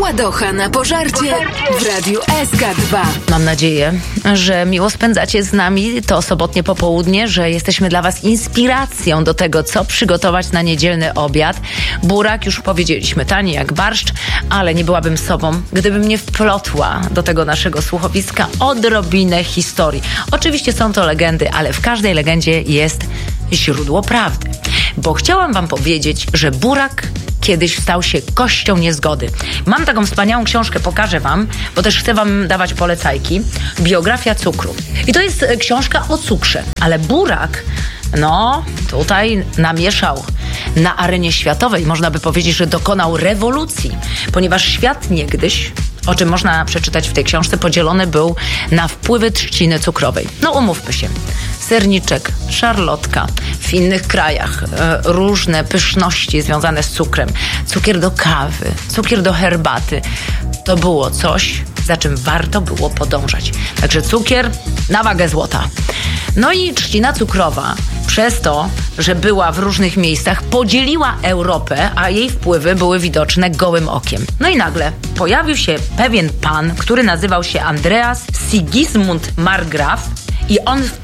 Ładocha na pożarcie w Radiu SK2. Mam nadzieję, że miło spędzacie z nami to sobotnie popołudnie, że jesteśmy dla was inspiracją do tego, co przygotować na niedzielny obiad. Burak, już powiedzieliśmy, tani jak barszcz, ale nie byłabym sobą, gdybym nie wplotła do tego naszego słuchowiska odrobinę historii. Oczywiście są to legendy, ale w każdej legendzie jest źródło prawdy. Bo chciałam wam powiedzieć, że burak kiedyś stał się kością niezgody. Mam taką wspaniałą książkę, pokażę wam, bo też chcę wam dawać polecajki. Biografia cukru. I to jest książka o cukrze. Ale burak, tutaj namieszał na arenie światowej. Można by powiedzieć, że dokonał rewolucji, ponieważ świat niegdyś, o czym można przeczytać w tej książce, podzielony był na wpływy trzciny cukrowej. Umówmy się. Serniczek, szarlotka, w innych krajach różne pyszności związane z cukrem. Cukier do kawy, cukier do herbaty. To było coś, za czym warto było podążać. Także cukier na wagę złota. I trzcina cukrowa, przez to, że była w różnych miejscach, podzieliła Europę, a jej wpływy były widoczne gołym okiem. I nagle pojawił się pewien pan, który nazywał się Andreas Sigismund Margraf, i on w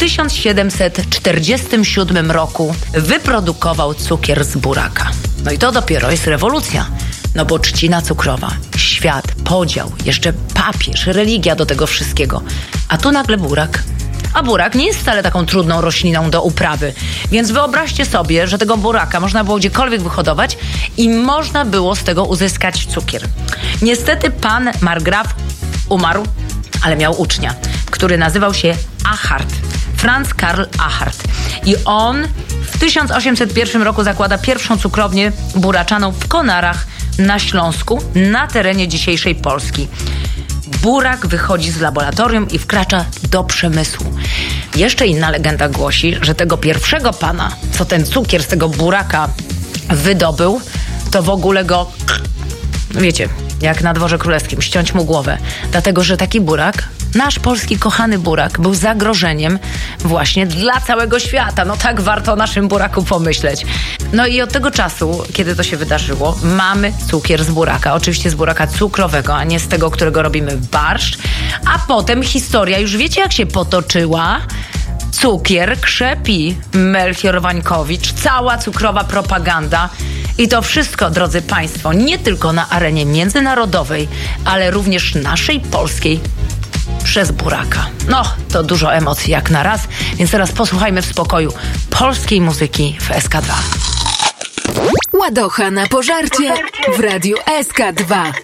1747 roku wyprodukował cukier z buraka. I to dopiero jest rewolucja. Bo trzcina cukrowa, świat, podział, jeszcze papież, religia do tego wszystkiego. A tu nagle burak. A burak nie jest wcale taką trudną rośliną do uprawy. Więc wyobraźcie sobie, że tego buraka można było gdziekolwiek wyhodować i można było z tego uzyskać cukier. Niestety pan Margraf umarł, ale miał ucznia, który nazywał się Achard. Franz Karl Achard. I on w 1801 roku zakłada pierwszą cukrownię buraczaną w Konarach na Śląsku, na terenie dzisiejszej Polski. Burak wychodzi z laboratorium i wkracza do przemysłu. Jeszcze inna legenda głosi, że tego pierwszego pana, co ten cukier z tego buraka wydobył, to w ogóle go, wiecie, jak na dworze królewskim, ściąć mu głowę. Dlatego, że taki burak, nasz polski kochany burak, był zagrożeniem właśnie dla całego świata. Tak warto o naszym buraku pomyśleć. I od tego czasu, kiedy to się wydarzyło, mamy cukier z buraka. Oczywiście z buraka cukrowego, a nie z tego, którego robimy barszcz. A potem historia, już wiecie jak się potoczyła. Cukier krzepi, Melchior Wańkowicz, cała cukrowa propaganda. I to wszystko, drodzy państwo, nie tylko na arenie międzynarodowej, ale również naszej polskiej, przez buraka. To dużo emocji jak na raz, więc teraz posłuchajmy w spokoju polskiej muzyki w SK2. Ładocha na pożarcie w Radiu SK2.